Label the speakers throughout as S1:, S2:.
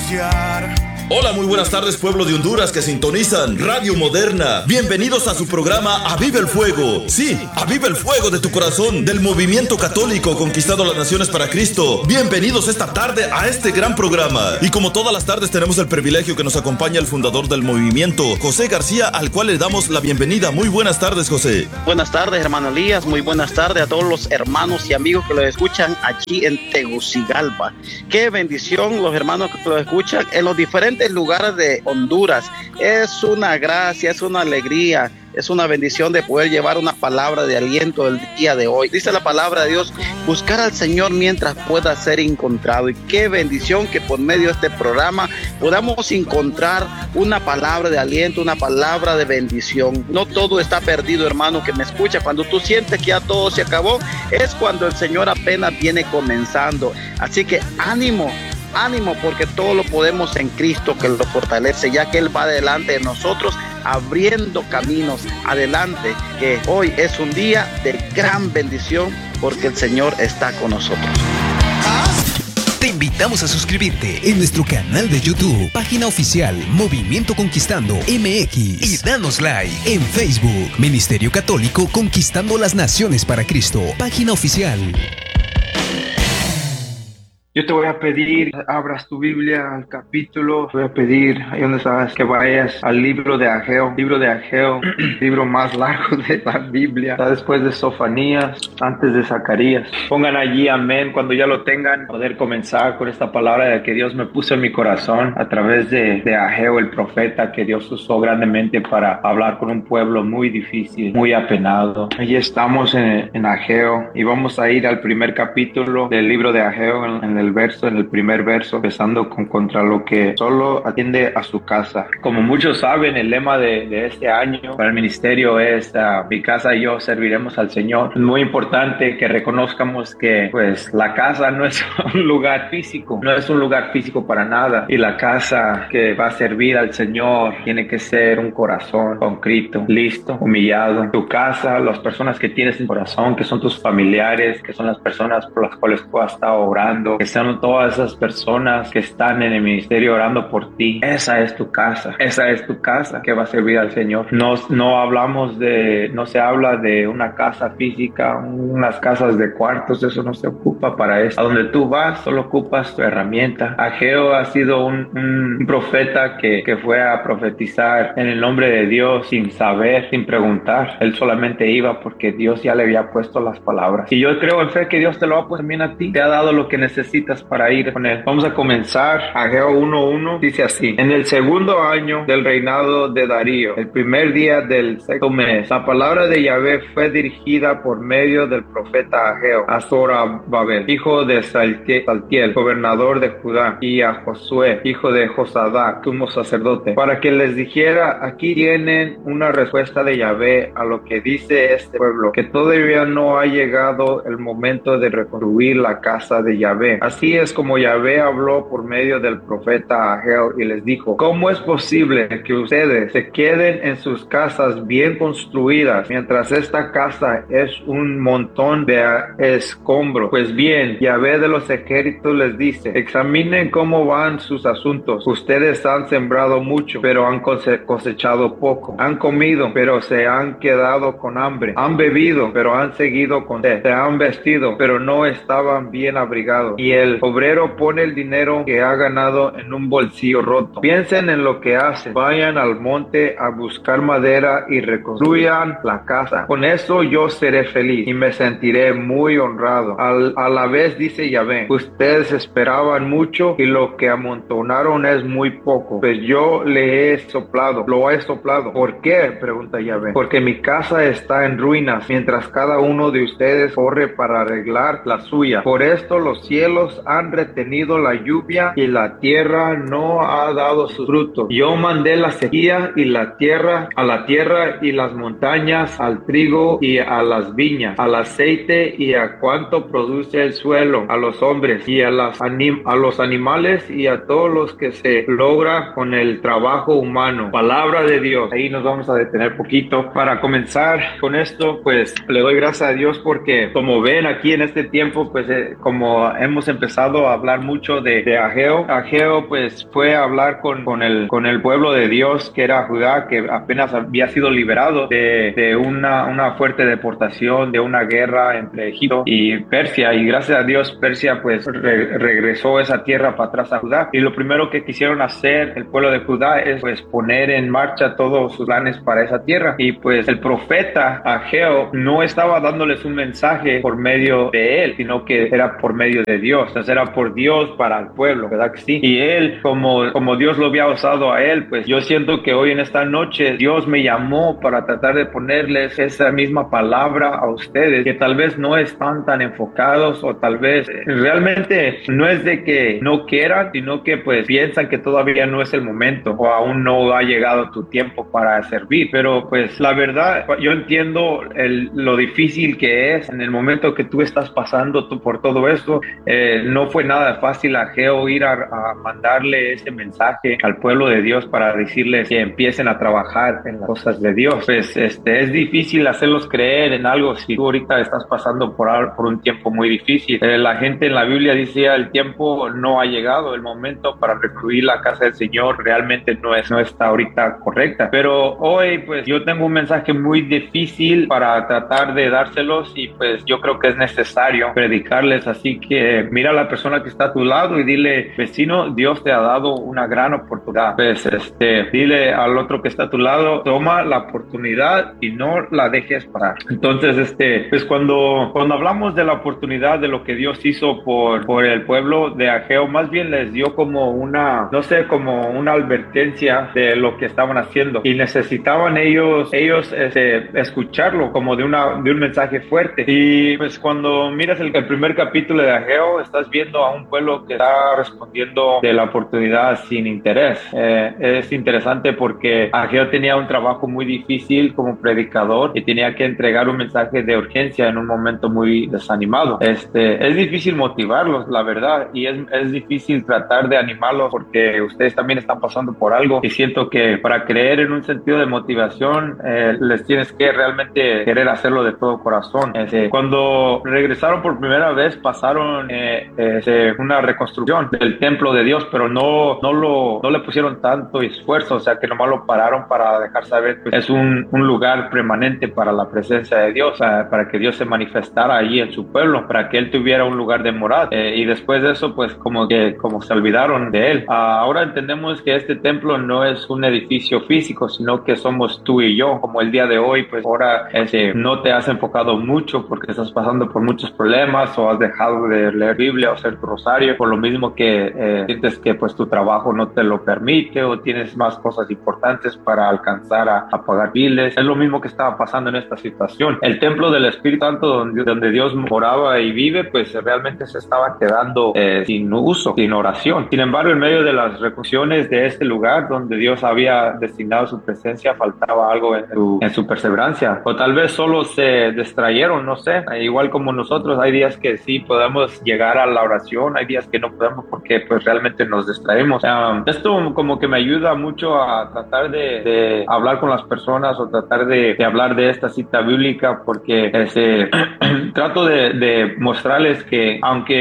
S1: brillar.
S2: Hola, muy buenas tardes, pueblo de Honduras que sintonizan Radio Moderna. Bienvenidos a su programa Aviva el Fuego. Sí, aviva el fuego de tu corazón, del movimiento católico conquistando las naciones para Cristo. Bienvenidos esta tarde a este gran programa. Y como todas las tardes tenemos el privilegio que nos acompaña el fundador del movimiento, José García, al cual le damos la bienvenida. Muy buenas tardes, José.
S3: Buenas tardes, hermano Elías. Muy buenas tardes a todos los hermanos y amigos que lo escuchan aquí en Tegucigalpa. Qué bendición los hermanos que lo escuchan en los diferentes lugares de Honduras. Es una gracia, es una alegría, es una bendición de poder llevar una palabra de aliento del día de hoy. Dice la palabra de Dios, buscar al Señor mientras pueda ser encontrado. Y qué bendición que por medio de este programa podamos encontrar una palabra de aliento, una palabra de bendición. No todo está perdido, hermano que me escucha. Cuando tú sientes que ya todo se acabó, es cuando el Señor apenas viene comenzando. Así que ánimo, porque todo lo podemos en Cristo que lo fortalece, ya que Él va delante de nosotros abriendo caminos adelante, que hoy es un día de gran bendición porque el Señor está con nosotros.
S4: Te invitamos a suscribirte en nuestro canal de YouTube, página oficial Movimiento Conquistando MX, y danos like en Facebook, Ministerio Católico Conquistando las Naciones para Cristo, página oficial.
S5: Yo te voy a pedir, abras tu Biblia al capítulo, voy a pedir, ahí donde estás, que vayas al libro de Ageo, libro más largo de la Biblia, está después de Sofonías, antes de Zacarías. Pongan allí amén cuando ya lo tengan, poder comenzar con esta palabra de que Dios me puso en mi corazón a través de Ageo, el profeta que Dios usó grandemente para hablar con un pueblo muy difícil, muy apenado. Allí estamos en Ageo y vamos a ir al primer capítulo del libro de Ageo, en el primer verso, empezando con contra lo que solo atiende a su casa. Como muchos saben, el lema de este año para el ministerio es mi casa y yo serviremos al Señor. Es muy importante que reconozcamos que pues la casa no es un lugar físico, para nada, y la casa que va a servir al Señor tiene que ser un corazón contrito, listo, humillado. Tu casa, las personas que tienes en corazón, que son tus familiares, que son las personas por las cuales tú has estado orando, que sean todas esas personas que están en el ministerio orando por ti. Esa es tu casa que va a servir al Señor. No se habla de una casa física, unas casas de cuartos, eso no se ocupa para eso. A donde tú vas, solo ocupas tu herramienta. Ageo ha sido un profeta que fue a profetizar en el nombre de Dios sin saber, sin preguntar. Él solamente iba porque Dios ya le había puesto las palabras. Y yo creo en fe que Dios te lo ha puesto también a ti. Te ha dado lo que necesitas para ir con él. Vamos a comenzar. Ageo 1:1 dice así: en el segundo año del reinado de Darío, el primer día del sexto mes, la palabra de Yahvé fue dirigida por medio del profeta Ageo a Zorobabel, hijo de Saltiel, gobernador de Judá, y a Josué, hijo de Josadac, sumo sacerdote, para que les dijera: aquí tienen una respuesta de Yahvé a lo que dice este pueblo, que todavía no ha llegado el momento de reconstruir la casa de Yahvé. Así es como Yahvé habló por medio del profeta Ageo y les dijo: ¿cómo es posible que ustedes se queden en sus casas bien construidas mientras esta casa es un montón de escombros? Pues bien, Yahvé de los ejércitos les dice: examinen cómo van sus asuntos. Ustedes han sembrado mucho, pero han cosechado poco. Han comido, pero se han quedado con hambre. Han bebido, pero han seguido con sed. Se han vestido, pero no estaban bien abrigados. Y el obrero pone el dinero que ha ganado en un bolsillo roto. Piensen en lo que hacen. Vayan al monte a buscar madera y reconstruyan la casa. Con eso yo seré feliz y me sentiré muy honrado. A la vez dice Yahvé: ustedes esperaban mucho y lo que amontonaron es muy poco, pues yo lo he soplado. ¿Por qué?, pregunta Yahvé. Porque mi casa está en ruinas, mientras cada uno de ustedes corre para arreglar la suya. Por esto los cielos han retenido la lluvia y la tierra no ha dado sus frutos. Yo mandé la sequía y a la tierra y las montañas, al trigo y a las viñas, al aceite y a cuanto produce el suelo, a los hombres y a los animales y a todos los que se logra con el trabajo humano. Palabra de Dios. Ahí nos vamos a detener poquito. Para comenzar con esto, pues le doy gracias a Dios porque, como ven aquí en este tiempo, pues como hemos empezado empezado a hablar mucho de Ageo. Ageo pues fue a hablar con el pueblo de Dios, que era Judá, que apenas había sido liberado de una fuerte deportación, de una guerra entre Egipto y Persia, y gracias a Dios Persia pues regresó esa tierra para atrás a Judá, y lo primero que quisieron hacer el pueblo de Judá es pues poner en marcha todos sus planes para esa tierra, y pues el profeta Ageo no estaba dándoles un mensaje por medio de él, sino que era por medio de Dios. Entonces era por Dios para el pueblo, ¿verdad que sí? Y él, como Dios lo había usado a él, pues yo siento que hoy en esta noche Dios me llamó para tratar de ponerles esa misma palabra a ustedes, que tal vez no están tan enfocados, o tal vez realmente no es de que no quieran, sino que pues piensan que todavía no es el momento, o aún no ha llegado tu tiempo para servir. Pero pues la verdad, yo entiendo lo difícil que es en el momento que tú estás pasando por todo esto. No fue nada fácil a Ageo ir a mandarle ese mensaje al pueblo de Dios para decirles que empiecen a trabajar en las cosas de Dios. Pues es difícil hacerlos creer en algo si tú ahorita estás pasando por un tiempo muy difícil. La gente en la Biblia dice: el tiempo no ha llegado, el momento para reconstruir la casa del Señor realmente no está ahorita correcta. Pero hoy pues yo tengo un mensaje muy difícil para tratar de dárselos, y pues yo creo que es necesario predicarles. Así que mira a la persona que está a tu lado y dile: vecino, Dios te ha dado una gran oportunidad. Pues dile al otro que está a tu lado: toma la oportunidad y no la dejes parar. Entonces pues cuando hablamos de la oportunidad, de lo que Dios hizo por el pueblo de Ageo, más bien les dio como una advertencia de lo que estaban haciendo, y necesitaban ellos escucharlo como de un mensaje fuerte. Y pues cuando miras el primer capítulo de Ageo, estás viendo a un pueblo que está respondiendo de la oportunidad sin interés. Es interesante porque Ageo tenía un trabajo muy difícil como predicador y tenía que entregar un mensaje de urgencia en un momento muy desanimado. Es difícil motivarlos, la verdad, y es difícil tratar de animarlos porque ustedes también están pasando por algo, y siento que para creer en un sentido de motivación les tienes que realmente querer hacerlo de todo corazón. Cuando regresaron por primera vez, pasaron una reconstrucción del templo de Dios, pero no le pusieron tanto esfuerzo, o sea que nomás lo pararon para dejar saber que es un lugar permanente para la presencia de Dios, para que Dios se manifestara allí en su pueblo, para que él tuviera un lugar de morada. Y después de eso pues como se olvidaron de él. Ahora entendemos que este templo no es un edificio físico, sino que somos tú y yo. Como el día de hoy, pues ahora no te has enfocado mucho porque estás pasando por muchos problemas, o has dejado de leer Biblia o hacer tu rosario, por lo mismo que sientes que pues tu trabajo no te lo permite, o tienes más cosas importantes para alcanzar a pagar biles. Es lo mismo que estaba pasando en esta situación. El templo del Espíritu Santo donde Dios moraba y vive, pues realmente se estaba quedando sin uso, sin oración. Sin embargo, en medio de las reconstrucciones de este lugar donde Dios había destinado su presencia, faltaba algo en su perseverancia, o tal vez solo se distrayeron, no sé. Igual como nosotros, hay días que sí podemos llegar a la oración, hay días que no podemos porque pues realmente nos distraemos. Esto como que me ayuda mucho a tratar de hablar con las personas, o tratar de hablar de esta cita bíblica, porque trato de mostrarles que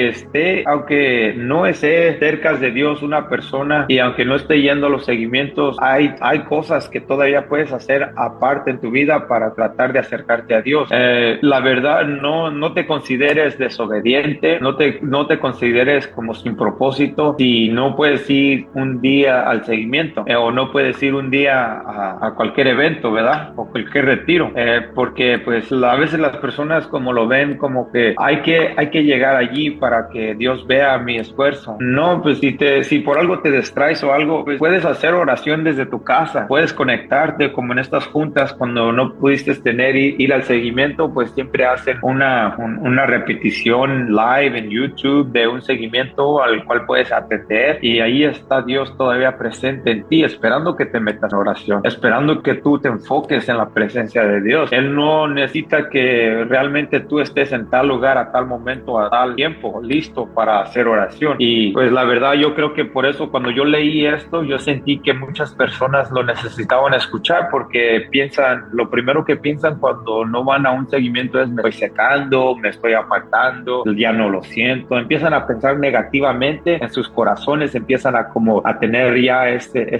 S5: aunque no esté cerca de Dios una persona, y aunque no esté yendo a los seguimientos, hay cosas que todavía puedes hacer aparte en tu vida para tratar de acercarte a Dios. La verdad, no te consideres desobediente, no te consideres como sin propósito si no puedes ir un día al seguimiento, o no puedes ir un día a cualquier evento, ¿verdad? O cualquier retiro, porque pues a veces las personas como lo ven como que hay que llegar allí para que Dios vea mi esfuerzo. No, pues si por algo te distraes o algo, pues puedes hacer oración desde tu casa, puedes conectarte como en estas juntas cuando no pudiste ir al seguimiento, pues siempre hacen una repetición live en YouTube de un seguimiento al cual puedes atender, y ahí está Dios todavía presente en ti, esperando que te metas en oración, esperando que tú te enfoques en la presencia de Dios. Él no necesita que realmente tú estés en tal lugar, a tal momento, a tal tiempo, listo para hacer oración. Y pues la verdad yo creo que por eso cuando yo leí esto, yo sentí que muchas personas lo necesitaban escuchar, porque lo primero que piensan cuando no van a un seguimiento es: me estoy secando, me estoy apartando, ya no lo siento. Empiezan a pensar negativamente en sus corazones, empiezan a tener ya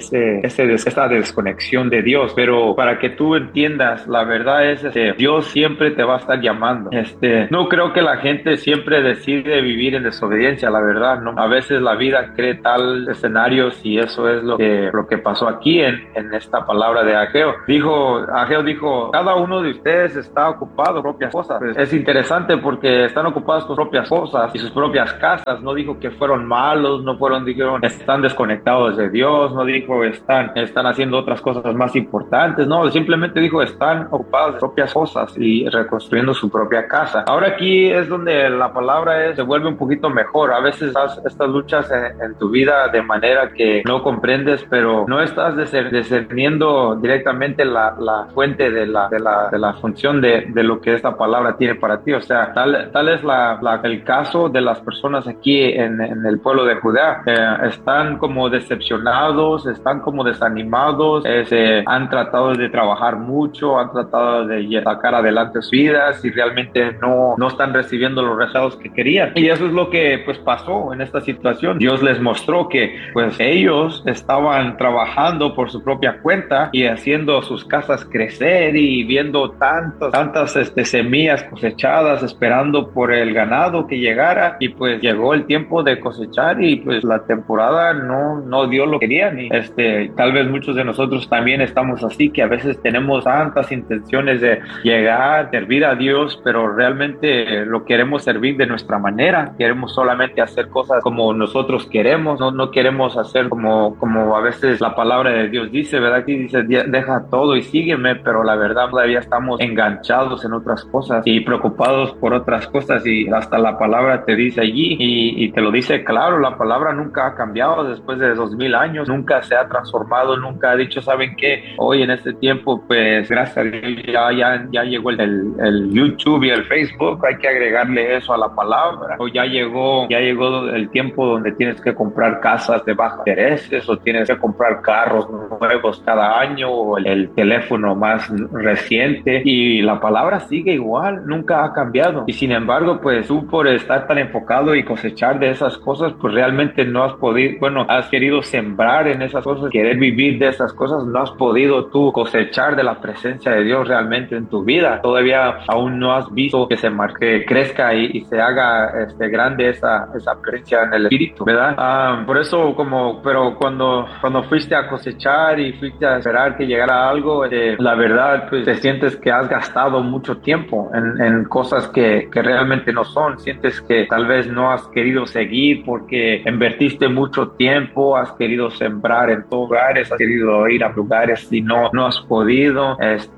S5: esta desconexión de Dios. Pero para que tú entiendas, la verdad es que Dios siempre te va a estar llamando. No creo que la gente siempre decide vivir en desobediencia, la verdad, ¿no? A veces la vida cree tal escenarios, y eso es lo que pasó aquí en esta palabra de Ageo. Ageo dijo: cada uno de ustedes está ocupado con propias cosas. Pues es interesante porque están ocupados con propias cosas y sus propias casas. No dijo que fueron malos, dijeron están desconectados de Dios, no dijo están haciendo otras cosas más importantes, no, simplemente dijo están ocupados de propias cosas y reconstruyendo su propia casa. Ahora aquí es donde la palabra se vuelve un poquito mejor. A veces estas luchas en tu vida de manera que no comprendes, pero no estás discerniendo directamente la fuente de la función de lo que esta palabra tiene para ti. O sea, tal es el caso de las personas aquí en el pueblo de Judá. Están como decepcionados, están como desanimados, han tratado de trabajar mucho, han tratado de sacar adelante sus vidas y realmente no están recibiendo los resultados que querían. Y eso es lo que pues pasó en esta situación. Dios les mostró que pues ellos estaban trabajando por su propia cuenta y haciendo sus casas crecer y viendo tantas semillas cosechadas, esperando por el ganado que llegara, y pues llegó el tiempo de cosechar y pues la temporada no dio lo que querían. Y tal vez muchos de nosotros también estamos así, que a veces tenemos tantas intenciones de llegar, servir a Dios, pero realmente lo queremos servir de nuestra manera. Queremos solamente hacer cosas como nosotros queremos, no queremos hacer como a veces la palabra de Dios dice, ¿verdad? Que dice: deja todo y sígueme, pero la verdad todavía estamos enganchados en otras cosas y preocupados por otras cosas, y hasta la palabra te dice allí, y te lo dice claro, la palabra nunca ha cambiado después de 2000 años, nunca se ha transformado, nunca ha dicho: ¿saben qué? Hoy en este tiempo, pues gracias a Dios ya llegó el YouTube y el Facebook, hay que agregarle eso a la palabra. O ya llegó el tiempo donde tienes que comprar casas de baja intereses, o tienes que comprar carros nuevos cada año, o el teléfono más reciente, y la palabra sigue igual, nunca ha cambiado. Y sin embargo, pues tú, por estar tan enfocado y cosechar de esas cosas, pues realmente no has podido, has querido sembrar en esas cosas, querer vivir de esas cosas, no has podido tú cosechar de la presencia de Dios realmente en tu vida. Todavía aún no has visto que crezca y se haga grande esa presencia en el Espíritu, ¿verdad? Por eso pero cuando fuiste a cosechar y fuiste a esperar que llegara algo, la verdad, pues te sientes que has gastado mucho tiempo en cosas que realmente no son. Sientes que tal vez no has querido seguir porque invertiste mucho tiempo, has querido sembrar en todos lugares, has querido ir a lugares y no has podido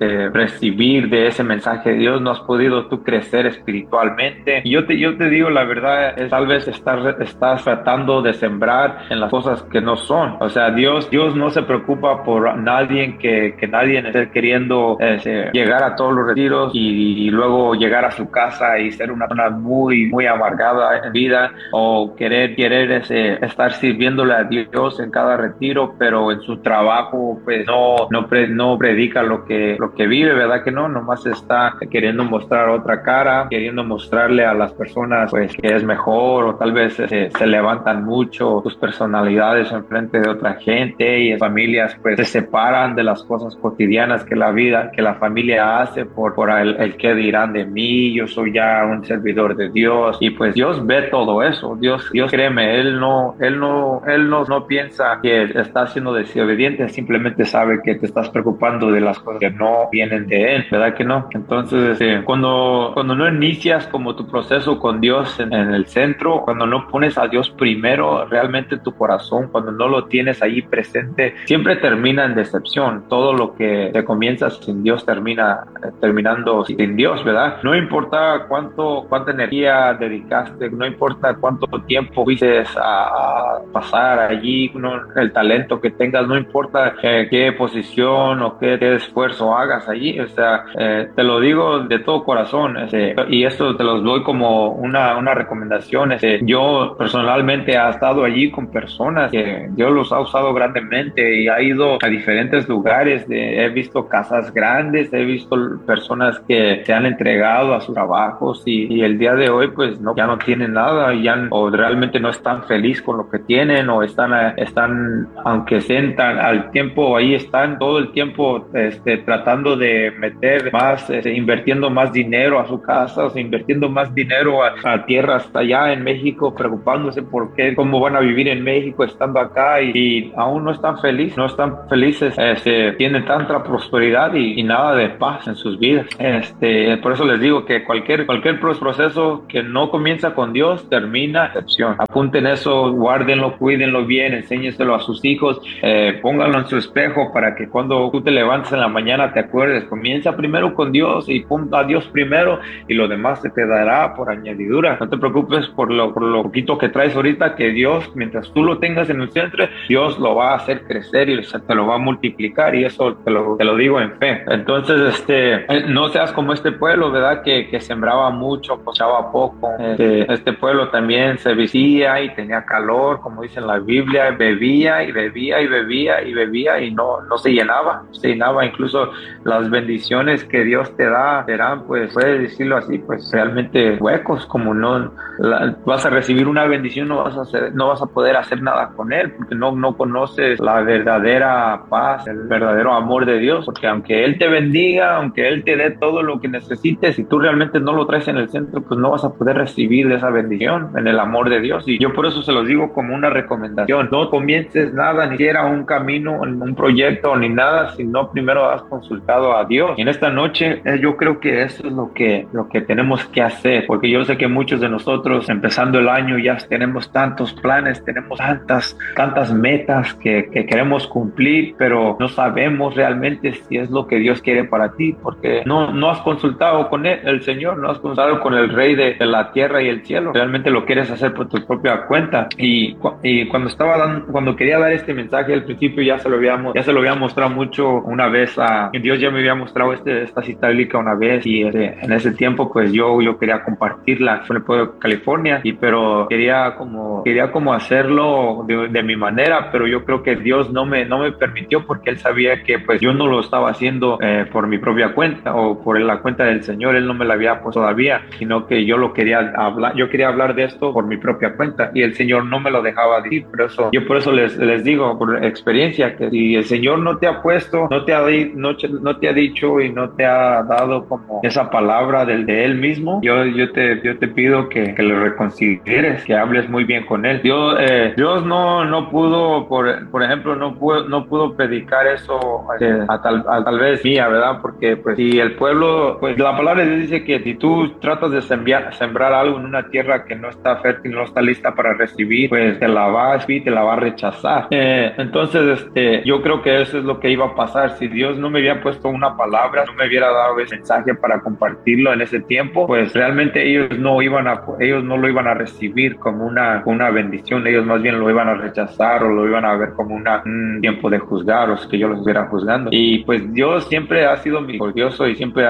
S5: recibir de ese mensaje de Dios, no has podido tú crecer espiritualmente. Y yo te digo la verdad, tal vez estás tratando de sembrar en las cosas que no son. O sea, Dios no se preocupa por nadie, que nadie esté queriendo llegar a todos los retiros y luego llegar a su casa y ser una persona muy, muy amargada en vida, o querer estar sirviéndole a Dios en cada retiro, pero en su trabajo pues no predica lo que vive, ¿verdad que no? Nomás está queriendo mostrar otra cara, queriendo mostrarle a las personas pues que es mejor, o tal vez se levantan mucho sus personalidades en frente de otra gente, y familias pues se separan de las cosas cotidianas que la familia hace por el que dirán de mí, yo soy ya un servidor de Dios. Y pues Dios ve todo eso. Dios créeme, Él no piensa que estás siendo desobediente, simplemente sabe que te estás preocupando de las cosas que no vienen de Él, ¿verdad que no? Entonces, cuando no inicias como tu proceso con Dios en el centro, cuando no pones a Dios primero realmente en tu corazón, cuando no lo tienes ahí presente, siempre termina en decepción. Todo lo que te comienza sin Dios terminando sin Dios, ¿verdad? No importa cuánta energía dedicaste, no importa cuánto tiempo fuiste a pasar allí, el talento que tengas, no importa qué posición o qué esfuerzo hagas allí. O sea, te lo digo de todo corazón, y esto te los doy como una recomendación. Yo personalmente he estado allí con personas que Dios los ha usado grandemente y ha ido a diferentes lugares. He visto casas grandes, he visto personas que se han entregado a sus trabajos y el día de hoy pues ya no tienen nada o realmente no están felices con lo que tienen o están aunque sientan al tiempo, ahí están todo el tiempo tratando de meter más, invirtiendo más dinero a su casa, invirtiendo más dinero a tierras allá en México, preocupándose por cómo van a vivir en México estando acá y aún no están felices, tienen tanta prosperidad y nada de paz en sus vidas. Por eso les digo que cualquier proceso que no comienza con Dios termina excepción. Apunten eso, guárdenlo, cuídenlo bien, enséñenselo a sus hijos, pónganlo en su espejo para que cuando tú te levantes en la mañana te acuerdes. Comienza primero con Dios y pon a Dios primero y lo demás se te dará por añadidura. No te preocupes por lo poquito que traes ahorita, que Dios, mientras tú lo tengas en el centro, Dios lo va a hacer crecer y te lo va a multiplicar, y eso te lo digo en fe. Entonces, no seas como este pueblo, ¿verdad? Que sembraba mucho, cosechaba poco. Este pueblo también se vestía y tenía calor, como dice en la Biblia, bebía y bebía y bebía y bebía y no se llenaba. Incluso las bendiciones que Dios te da serán, pues, puedes decirlo así, pues realmente huecos, como vas a recibir una bendición, no vas a poder hacer nada con él, porque no conoces la verdadera paz, el verdadero amor de Dios, porque aunque Él te bendiga, aunque Él te dé todo lo que necesites, si tú realmente no lo traes en el centro, pues no vas a poder recibir esa bendición en el amor de Dios. Y yo por eso se los digo como una recomendación: no comiences nada, ni siquiera un camino, un proyecto, ni nada, si no primero has consultado a Dios. Y en esta noche yo creo que eso es lo que tenemos que hacer, porque yo sé que muchos de nosotros empezando el año ya tenemos tantos planes, tenemos tantas metas que queremos cumplir, pero no sabemos realmente si es lo que Dios quiere para ti, porque no has consultado con el Señor, no has consultado con el Rey de la tierra y el cielo. Realmente lo quieres hacer por tu propia cuenta. Y cuando quería dar este mensaje al principio, ya se lo había mostrado mucho una vez. Dios ya me había mostrado esta cita bíblica una vez, y en ese tiempo pues yo quería compartirla. Fue en el pueblo de California, pero quería como hacerlo de mi manera, pero yo creo que Dios no me permitió, porque Él sabía que pues yo no lo estaba haciendo por mi propia cuenta o por la cuenta del Señor. Él no me la había puesto todavía, sino que yo quería hablar de esto por mi propia cuenta, y el Señor no me lo dejaba decir. Por eso les digo por experiencia, que si el Señor no te ha puesto, no te ha dicho y no te ha dado como esa palabra de Él mismo, yo te pido que lo reconsideres, que hables muy bien con Él. Dios no pudo, por ejemplo, no pudo predicar eso tal vez mía, ¿verdad? Porque pues si el pueblo, pues la palabra de Dios dice que si tú tratas de sembrar algo en una tierra que no está fértil, no está lista para recibir, pues te la va a rechazar. Entonces, yo creo que eso es lo que iba a pasar. Si Dios no me había puesto una palabra, no me hubiera dado ese mensaje para compartirlo en ese tiempo, pues realmente ellos no lo iban a recibir como una bendición. Ellos más bien lo iban a rechazar, o lo iban a ver como un tiempo de juzgar, o que yo los estuviera juzgando. Y pues Dios siempre ha sido misericordioso y siempre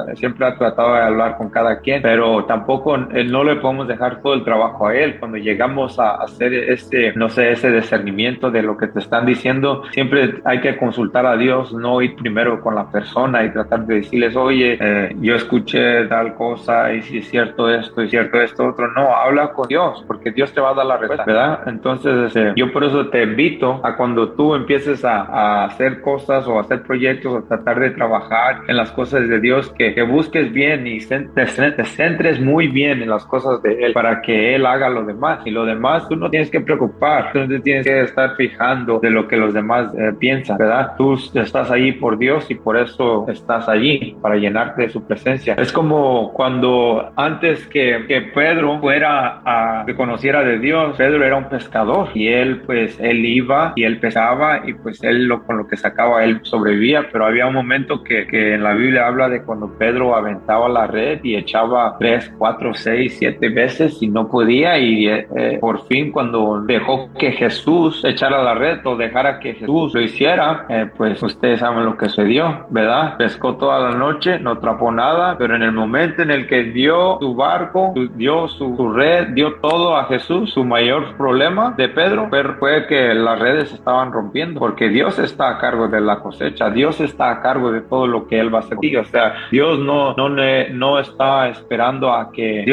S5: ha tratado de hablar con cada quien, pero tampoco no le podemos dejar todo el trabajo a Él. Cuando llegamos a hacer ese discernimiento de lo que te están diciendo, siempre hay que consultar a Dios, no ir primero con la persona y tratar de decirles: oye, yo escuché tal cosa, y si es cierto esto, y cierto esto otro. No, habla con Dios, porque Dios te va a dar la respuesta, ¿verdad? Entonces, yo por eso te invito a, cuando tú empieces a hacer cosas o hacer proyectos, o tratar de trabajar en las cosas de Dios, que busques bien y te centres muy bien en las cosas de Él, para que Él haga lo demás. Y lo demás tú no tienes que preocupar, tú no te tienes que estar fijando de lo que los demás piensan, ¿verdad? Tú estás ahí por Dios, y por eso estás allí, para llenarte de su presencia. Es como cuando antes que Pedro que conociera de Dios, Pedro era un pescador, y él iba y él pescaba, y pues con lo que sacaba él sobrevivía. Pero había un momento que en la Biblia habla de cuando Pedro aventaba la red y echaba 3, 4, 6, 7 veces y no podía, y por fin, cuando dejó que Jesús echara la red, o dejara que Jesús lo hiciera, pues ustedes saben lo que sucedió, ¿verdad? Pescó toda la noche, no atrapó nada, pero en En el momento en el que dio su barco, dio su red, dio todo a Jesús, su mayor problema de Pedro fue que las redes se estaban rompiendo, porque Dios está a cargo de la cosecha, Dios está a cargo de todo lo que Él va a hacer. O sea, Dios no está esperando a que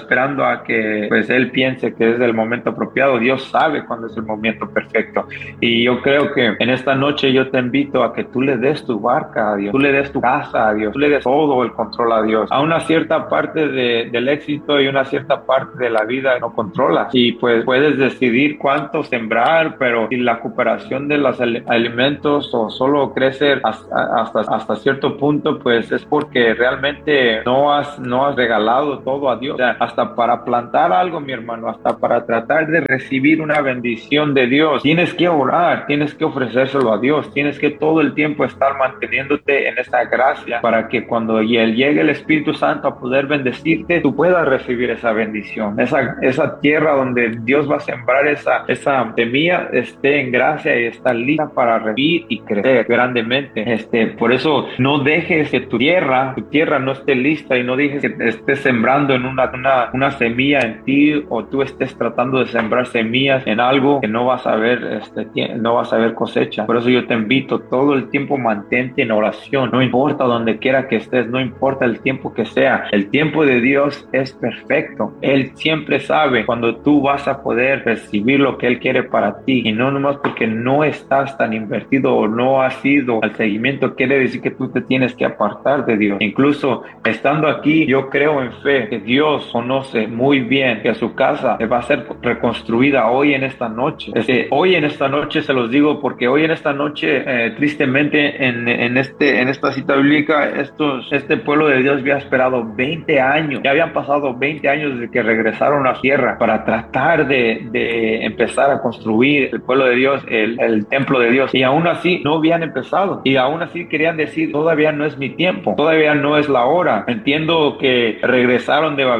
S5: pues Él piense que es el momento apropiado. Dios sabe cuándo es el momento perfecto. Y yo creo que en esta noche yo te invito a que tú le des tu barca a Dios, tú le des tu casa a Dios, tú le des todo el control a Dios. A una cierta parte del éxito y una cierta parte de la vida no controlas, y pues puedes decidir cuánto sembrar, pero si la cooperación de los alimentos o solo crecer hasta cierto punto, pues es porque realmente no has regalado todo a Dios. O sea, hasta para plantar algo, mi hermano, hasta para tratar de recibir una bendición de Dios, tienes que orar, tienes que ofrecérselo a Dios, tienes que todo el tiempo estar manteniéndote en esa gracia para que cuando llegue el Espíritu Santo a poder bendecirte, tú puedas recibir esa bendición. Esa tierra donde Dios va a sembrar esa semilla esté en gracia y está lista para recibir y crecer grandemente. Por eso no dejes que tu tierra no esté lista, y no dejes que estés sembrando en una semilla en ti, o tú estés tratando de sembrar semillas en algo que no vas a ver cosecha. Por eso yo te invito, todo el tiempo mantente en oración, no importa donde quiera que estés, no importa el tiempo que sea. El tiempo de Dios es perfecto. Él siempre sabe cuando tú vas a poder recibir lo que Él quiere para ti, y no nomás porque no estás tan invertido o no has ido al seguimiento quiere decir que tú te tienes que apartar de Dios. Incluso estando aquí, yo creo en fe que Dios conoce muy bien que su casa va a ser reconstruida hoy en esta noche. Hoy en esta noche se los digo porque hoy en esta noche, tristemente en esta cita bíblica, este pueblo de Dios había esperado 20 años. Ya habían pasado 20 años desde que regresaron a tierra para tratar de empezar a construir el pueblo de Dios, el templo de Dios, y aún así no habían empezado, y aún así querían decir, todavía no es mi tiempo, todavía no es la hora. Entiendo que regresaron de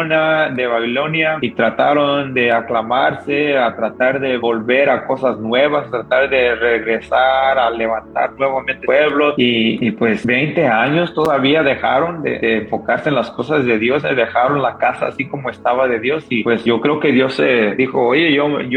S5: Babilonia y trataron de aclamarse, a tratar de volver a cosas nuevas, tratar de regresar a levantar nuevamente pueblos, y pues 20 años todavía dejaron de enfocarse en las cosas de Dios, dejaron la casa así como estaba de Dios. Y pues yo creo que Dios dijo, oye,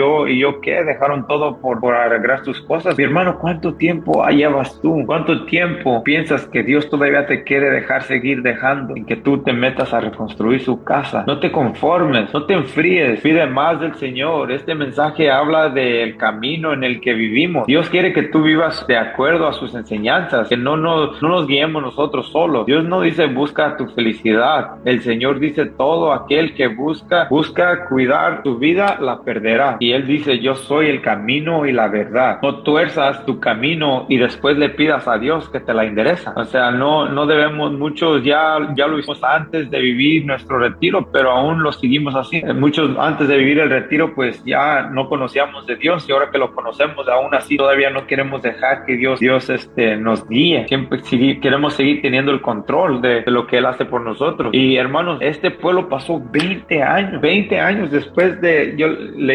S5: yo ¿qué? Dejaron todo por arreglar tus cosas. Mi hermano, ¿cuánto tiempo llevas tú? ¿Cuánto tiempo piensas que Dios todavía te quiere dejar seguir dejando en que tú te metas a reconstruir su casa? No te conformes, no te enfríes, pide más del Señor. Este mensaje habla del camino en el que vivimos. Dios quiere que tú vivas de acuerdo a sus enseñanzas, que no nos guiemos nosotros solos. Dios no dice busca tu felicidad. El Señor dice todo aquel que busca cuidar tu vida la perderá. Y Él dice, yo soy el camino y la verdad. No tuerzas tu camino y después le pidas a Dios que te la endereza. O sea, no debemos, muchos ya lo hicimos antes de vivir nuestro retiro, pero aún lo seguimos así. Muchos antes de vivir el retiro pues ya no conocíamos de Dios, y ahora que lo conocemos aún así todavía no queremos dejar que Dios nos guíe. Siempre queremos seguir teniendo el control de lo que Él hace por nosotros. Y hermanos, este pueblo pasó 20 años después de yo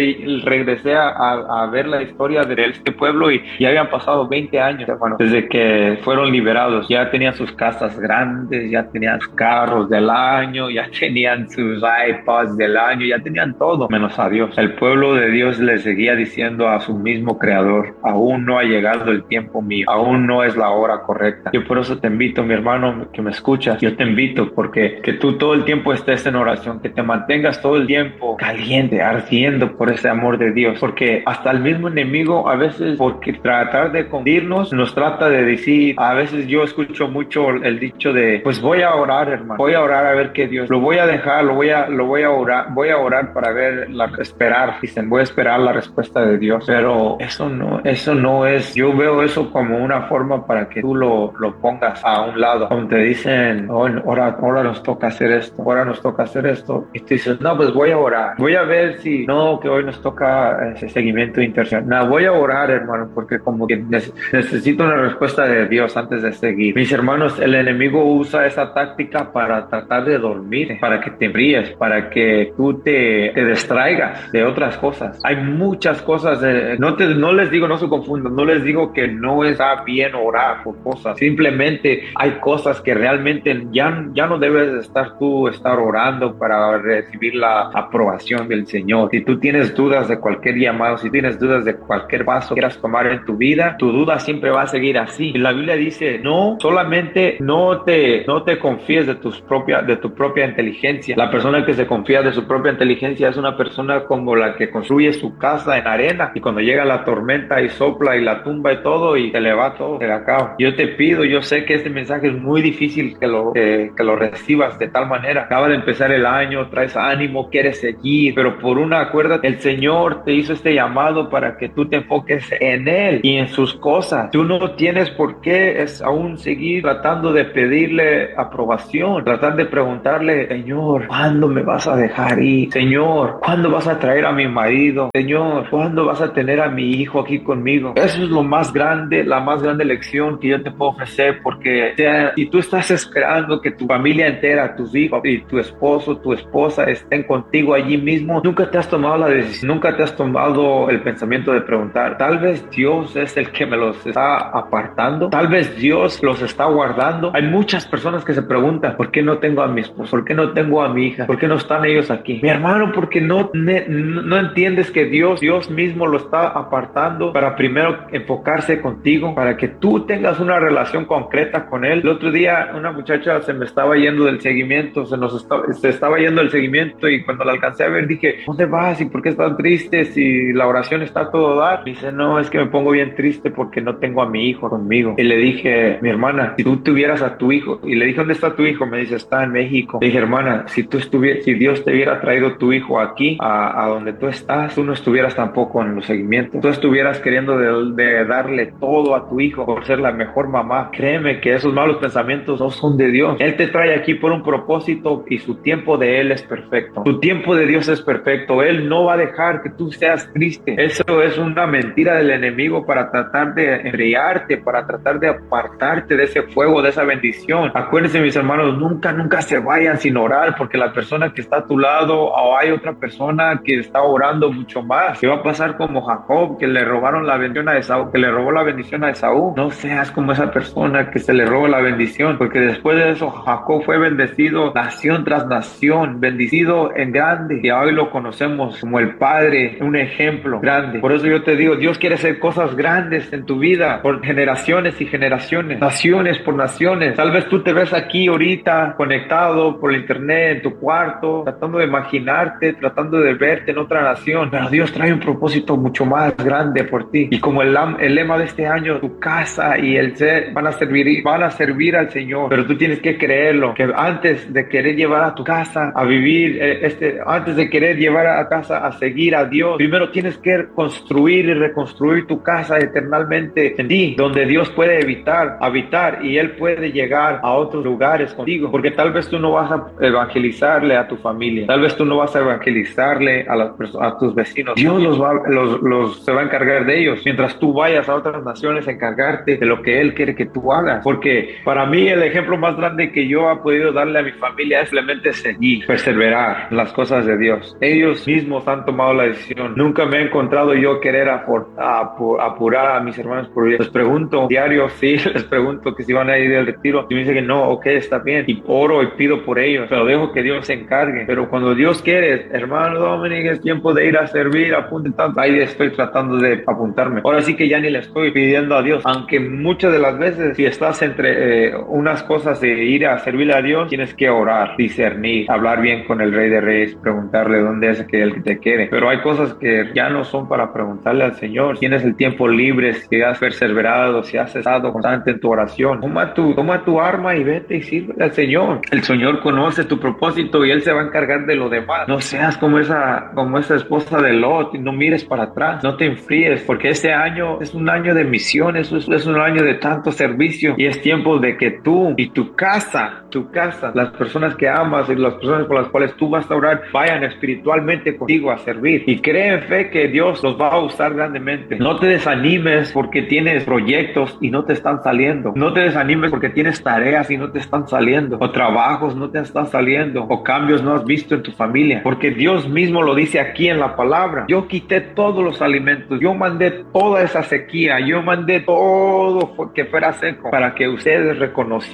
S5: regresé a ver la historia de este pueblo, y ya habían pasado 20 años, hermano, desde que fueron liberados. Ya tenían sus casas grandes, ya tenían sus carros del año, ya tenían sus iPods del año, ya tenían todo menos a Dios. El pueblo de Dios le seguía diciendo a su mismo creador, aún no ha llegado el tiempo mío, aún no es la hora correcta. Yo por eso te invito, mi hermano que me escuchas, yo te invito porque que tú todo el tiempo estés en oración, que te mantengas todo el tiempo caliente, ardiendo por ese amor de Dios, porque hasta el mismo enemigo a veces, porque tratar de confundirnos, nos trata de decir, a veces yo escucho mucho el dicho de, pues voy a orar, hermano, voy a orar a ver qué Dios, lo voy a dejar, lo voy a orar para ver, dicen, voy a esperar la respuesta de Dios. Pero eso no es, yo veo eso como una forma para que tú lo pongas a un lado, como te dicen, ahora nos toca hacer esto, y tú dices, no, pues voy a orar, voy a ver si, no, que hoy nos toca ese seguimiento intercesión, no, voy a orar, hermano, porque como que necesito una respuesta de Dios antes de seguir. Mis hermanos, el enemigo usa esa táctica para tratar de dormir, para que te ríes, para que tú te distraigas de otras cosas. Hay muchas cosas, no les digo, no se confundan, no les digo que no está bien orar por cosas, simplemente hay cosas que realmente que ya no debes estar orando para recibir la aprobación del Señor. Si tú tienes dudas de cualquier llamado, si tienes dudas de cualquier paso que quieras tomar en tu vida, tu duda siempre va a seguir así. Y la Biblia dice, no, solamente no te confíes de tu propia inteligencia. La persona que se confía de su propia inteligencia es una persona como la que construye su casa en arena, y cuando llega la tormenta y sopla y la tumba y todo, y se le va todo, se le acaba. Yo te pido, yo sé que este mensaje es muy difícil que lo recibas de tal manera. Acaba de empezar el año, traes ánimo, quieres seguir, pero por una cuerda el Señor te hizo este llamado para que tú te enfoques en Él y en sus cosas. Tú no tienes por qué aún seguir tratando de pedirle aprobación, tratar de preguntarle, Señor, ¿cuándo me vas a dejar ir? Señor, ¿cuándo vas a traer a mi marido? Señor, ¿cuándo vas a tener a mi hijo aquí conmigo? Eso es lo más grande, la más grande lección que yo te puedo ofrecer, porque si tú estás esperando que tu familia entera, tus hijos y tu esposo, tu esposa estén contigo allí mismo, nunca te has tomado la decisión, nunca te has tomado el pensamiento de preguntar, tal vez Dios es el que me los está apartando, tal vez Dios los está guardando. Hay muchas personas que se preguntan, ¿por qué no tengo a mi esposo? ¿Por qué no tengo a mi hija? ¿Por qué no están ellos aquí? Mi hermano, porque no entiendes que Dios mismo lo está apartando para primero enfocarse contigo, para que tú tengas una relación concreta con Él. El otro día una muchacha se me estaba yendo del seguimiento, se estaba yendo del seguimiento, y cuando la alcancé a ver dije, ¿dónde vas? ¿Y por qué estás triste si la oración está a todo dar? Dice, no, es que me pongo bien triste porque no tengo a mi hijo conmigo. Y le dije, mi hermana, si tú tuvieras a tu hijo, y le dije, ¿dónde está tu hijo? Me dice, está en México. Le dije, hermana, si Dios te hubiera traído tu hijo aquí, a donde tú estás, tú no estuvieras tampoco en los seguimientos, tú estuvieras queriendo de darle todo a tu hijo por ser la mejor mamá. Créeme que esos malos pensamientos no son de Dios. Él te trae aquí por un propósito, y su tiempo de Él es perfecto. Tu tiempo de Dios es perfecto. Él no va a dejar que tú seas triste. Eso es una mentira del enemigo para tratar de enfriarte, para tratar de apartarte de ese fuego, de esa bendición. Acuérdense, mis hermanos, nunca se vayan sin orar, porque la persona que está a tu lado, o hay otra persona que está orando mucho más. ¿Qué va a pasar como Jacob, que le robaron la bendición a Esaú, que le robó la bendición a Esaú? No seas como esa persona que se le roba la bendición, porque después de eso Jacob fue bendecido nación tras nación, bendecido en grande, y hoy lo conocemos como el Padre, un ejemplo grande. Por eso yo te digo, Dios quiere hacer cosas grandes en tu vida, por generaciones y generaciones, naciones por naciones. Tal vez tú te ves aquí ahorita conectado por el internet en tu cuarto, tratando de imaginarte, tratando de verte en otra nación, pero Dios trae un propósito mucho más grande por ti. Y como el lema de este año, tu casa y el ser van a servir al Señor, pero tú tienes que creerlo, que antes de querer llevar a tu casa a vivir, antes de querer llevar a casa a seguir a Dios, primero tienes que construir y reconstruir tu casa eternamente en ti, donde Dios puede habitar, y Él puede llegar a otros lugares contigo, porque tal vez tú no vas a evangelizarle a tu familia, tal vez tú no vas a evangelizarle a tus vecinos. Dios se va a encargar de ellos, mientras tú vayas a otras naciones a encargarte de lo que Él quiere que tú hagas. Porque para mí el ejemplo más grande que yo he podido darle a mi familia es simplemente seguir, perseverar en las cosas de Dios. Ellos mismos han tomado la decisión. Nunca me he encontrado yo querer apurar a mis hermanos por ellos. Les pregunto diario, sí, les pregunto que si van a ir al retiro, y me dicen que no, ok, está bien, y oro y pido por ellos, pero dejo que Dios se encargue. Pero cuando Dios quiere, hermano Dominic, es tiempo de ir a servir, apunte tanto, ahí estoy tratando de apuntarme. Ahora sí que ya ni le estoy pidiendo a Dios, aunque muchas de las veces, si estás entre unas cosas de ir a servirle a Dios, tienes que orar, discernir, hablar bien con el Rey de Reyes, preguntarle dónde es que Él te quiere. Pero hay cosas que ya no son para preguntarle al Señor. Tienes el tiempo libre, si has perseverado, si has estado constante en tu oración, toma tu arma y vete y sirve al Señor. El Señor conoce tu propósito y Él se va a encargar de lo demás. No seas como esa esposa de Lot, y no mires para atrás, no te enfríes, porque este año es un año de misión, es un año de tanto servicio, y es tiempo de que tú y tu casa, las personas que amas y las personas por las cuales tú vas a orar, vayan espiritualmente contigo a servir, y cree en fe que Dios los va a usar grandemente. No te desanimes porque tienes proyectos y no te están saliendo. No te desanimes porque tienes tareas y no te están saliendo, o trabajos no te están saliendo, o cambios no has visto en tu familia, porque Dios mismo lo dice aquí en la palabra. Yo quité todos los alimentos, yo mandé toda esa sequía, yo mandé todo que fuera seco, para que ustedes reconocieran y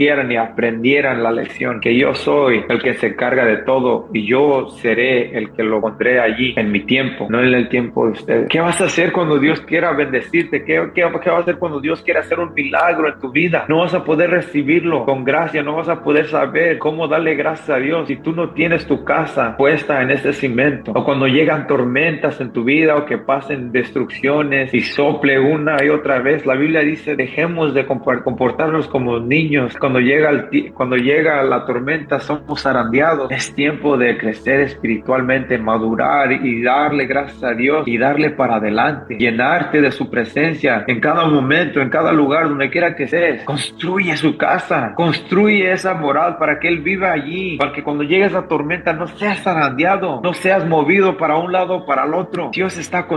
S5: aprendieran la lección, que yo soy el que se encarga de todo y yo seré el que lo pondré allí en mi tiempo, no en el tiempo de ustedes. ¿Qué vas a hacer cuando Dios quiera bendecirte? ¿Qué vas a hacer cuando Dios quiera hacer un milagro en tu vida? No vas a poder recibirlo con gracia, no vas a poder saber cómo darle gracias a Dios si tú no tienes tu casa puesta en ese cimento. O cuando llegan tormentas en tu vida o que pasen destrucciones y sople una y otra vez. La Biblia dice, dejemos de comportarnos como niños. Cuando llega la tormenta somos zarandeados. Es tiempo de crecer espiritualmente, madurar y darle gracias a Dios y darle para adelante, llenarte de su presencia en cada momento, en cada lugar, donde quiera que estés. Construye su casa, construye esa moral para que Él viva allí, para que cuando llegue esa tormenta no seas zarandeado, no seas movido para un lado o para el otro. Dios está